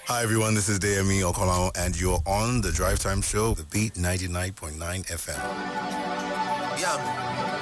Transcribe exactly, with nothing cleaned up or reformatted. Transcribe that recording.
Hi everyone, this is Deyemi Okolao and you're on the Drive Time Show, The Beat ninety-nine point nine F M. Yeah.